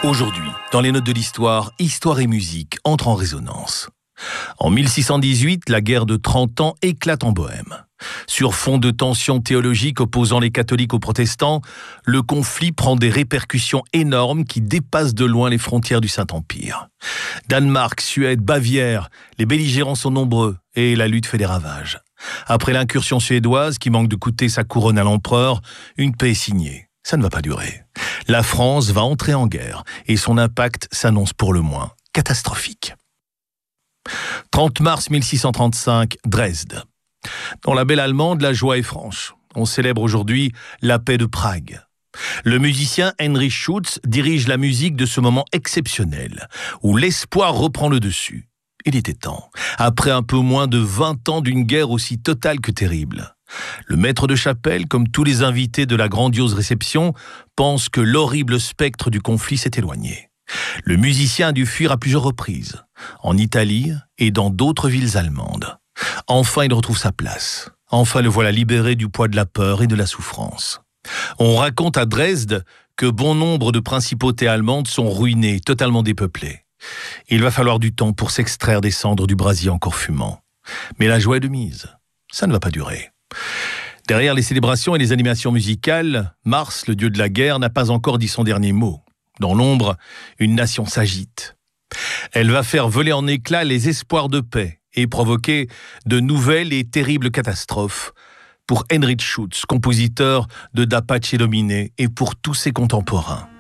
Aujourd'hui, dans les notes de l'histoire, histoire et musique entrent en résonance. En 1618, la guerre de 30 ans éclate en Bohême. Sur fond de tensions théologiques opposant les catholiques aux protestants, le conflit prend des répercussions énormes qui dépassent de loin les frontières du Saint-Empire. Danemark, Suède, Bavière, les belligérants sont nombreux et la lutte fait des ravages. Après l'incursion suédoise qui manque de coûter sa couronne à l'empereur, une paix est signée. Ça ne va pas durer. La France va entrer en guerre et son impact s'annonce pour le moins catastrophique. 30 mars 1635, Dresde. Dans la belle allemande, la joie est franche. On célèbre aujourd'hui la paix de Prague. Le musicien Heinrich Schütz dirige la musique de ce moment exceptionnel, où l'espoir reprend le dessus. Il était temps, après un peu moins de 20 ans d'une guerre aussi totale que terrible. Le maître de chapelle, comme tous les invités de la grandiose réception, pense que l'horrible spectre du conflit s'est éloigné. Le musicien a dû fuir à plusieurs reprises, en Italie et dans d'autres villes allemandes. Enfin, il retrouve sa place. Enfin, le voilà libéré du poids de la peur et de la souffrance. On raconte à Dresde que bon nombre de principautés allemandes sont ruinées, totalement dépeuplées. Il va falloir du temps pour s'extraire des cendres du brasier encore fumant. Mais la joie est de mise. Ça ne va pas durer. Derrière les célébrations et les animations musicales, Mars, le dieu de la guerre, n'a pas encore dit son dernier mot. Dans l'ombre, une nation s'agite. Elle va faire voler en éclats les espoirs de paix et provoquer de nouvelles et terribles catastrophes pour Heinrich Schütz, compositeur de d'Apache Domine, et pour tous ses contemporains.